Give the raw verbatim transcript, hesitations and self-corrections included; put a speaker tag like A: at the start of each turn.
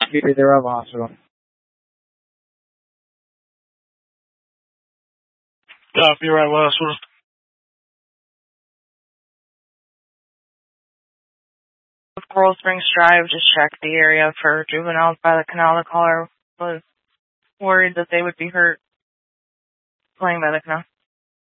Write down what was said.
A: Maybe they're at the hospital.
B: Copy, right, hospital.
C: With Coral Springs Drive, just checked the area for juveniles by the canal. The caller was worried that they would be hurt playing by the canal.